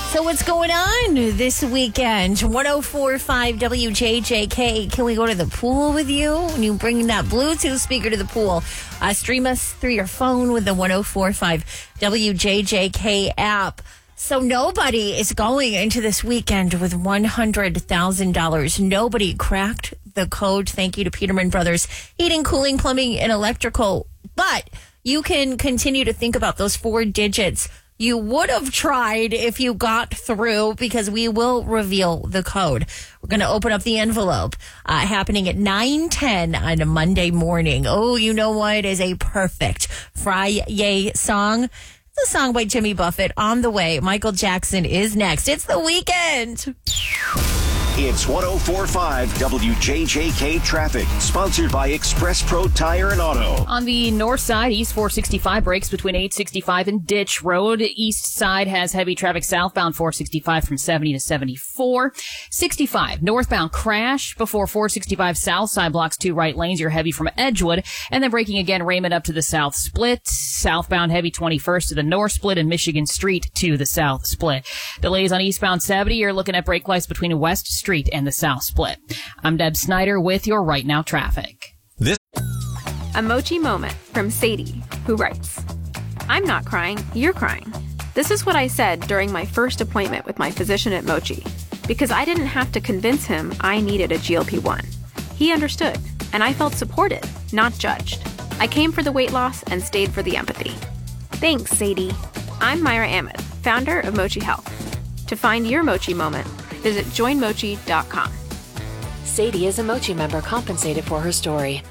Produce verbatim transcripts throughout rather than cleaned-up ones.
So what's going on this weekend? one oh four point five W J J K. Can we go to the pool with you? When you bring that Bluetooth speaker to the pool, uh, stream us through your phone with the one oh four point five W J J K app. So nobody is going into this weekend with one hundred thousand dollars. Nobody cracked the code. Thank you to Peterman Brothers Heating, Cooling, Plumbing, and Electrical. But you can continue to think about those four digits you would have tried if you got through, because we will reveal the code. We're going to open up the envelope uh, happening at nine ten on a Monday morning. Oh, you know what is a perfect Friday song? It's a song by Jimmy Buffett. On the way, Michael Jackson is next. It's the weekend. It's one oh four point five W J J K traffic, sponsored by Express Pro Tire and Auto. On the north side, East four sixty-five breaks between eight sixty-five and Ditch Road. East side has heavy traffic southbound four sixty-five from seventy to seventy-four. sixty-five, northbound crash before four sixty-five south side blocks two right lanes. You're heavy from Edgewood. And then braking again, Raymond up to the south split. Southbound heavy twenty-first to the north split and Michigan Street to the south split. Delays on eastbound seventy. You're looking at brake lights between West Street and the South Split. I'm Deb Snyder with your Right Now traffic. This A Mochi moment from Sadie, who writes, I'm not crying, you're crying. This is what I said during my first appointment with my physician at Mochi, because I didn't have to convince him I needed a G L P one. He understood, and I felt supported, not judged. I came for the weight loss and stayed for the empathy. Thanks, Sadie. I'm Myra Ahmed, founder of Mochi Health. To find your Mochi moment, visit join mochi dot com. Sadie is a Mochi member compensated for her story.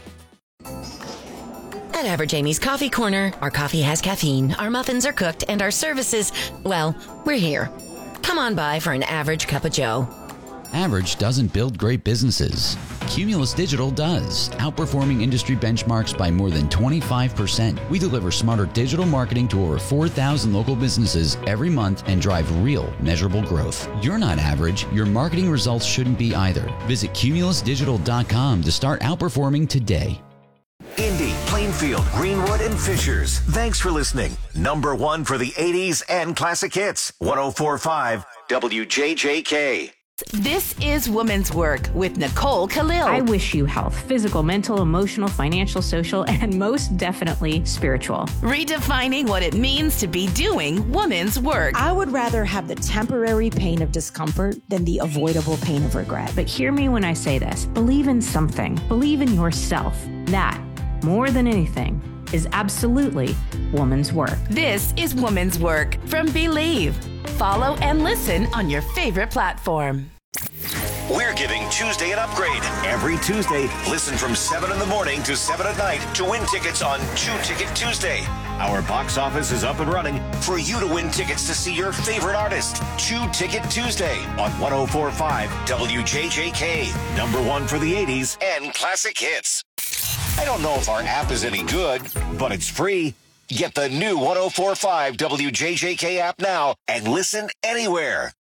At Average Amy's Coffee Corner, our coffee has caffeine, our muffins are cooked, and our services, well, we're here. Come on by for an average cup of joe. Average doesn't build great businesses. Cumulus Digital does, outperforming industry benchmarks by more than twenty-five percent. We deliver smarter digital marketing to over four thousand local businesses every month and drive real, measurable growth. You're not average. Your marketing results shouldn't be either. Visit cumulus digital dot com to start outperforming today. Indy, Plainfield, Greenwood, and Fishers. Thanks for listening. Number one for the eighties and classic hits. one oh four point five W J J K. This is Woman's Work with Nicole Khalil. I wish you health, physical, mental, emotional, financial, social, and most definitely spiritual. Redefining what it means to be doing woman's work. I would rather have the temporary pain of discomfort than the avoidable pain of regret. But hear me when I say this. Believe in something. Believe in yourself. That, more than anything, is absolutely woman's work. This is Woman's Work from Believe. Follow and listen on your favorite platform. We're giving Tuesday an upgrade. Every Tuesday, listen from seven in the morning to seven at night to win tickets on Chew Ticket Tuesday. Our box office is up and running for you to win tickets to see your favorite artist. Chew Ticket Tuesday on one oh four point five W J J K. Number one for the eighties and classic hits. I don't know if our app is any good, but it's free. Get the new one oh four point five W J J K app now and listen anywhere.